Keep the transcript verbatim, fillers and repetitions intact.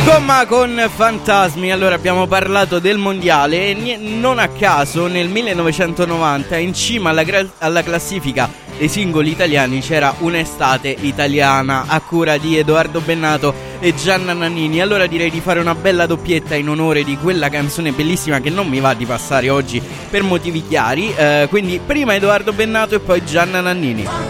Gomma con Fantasmi. Allora, abbiamo parlato del mondiale e non a caso nel millenovecentonovanta in cima alla, gra- alla classifica dei singoli italiani c'era Un'estate italiana a cura di Edoardo Bennato e Gianna Nannini. Allora direi di fare una bella doppietta in onore di quella canzone bellissima che non mi va di passare oggi per motivi chiari, eh, quindi prima Edoardo Bennato e poi Gianna Nannini.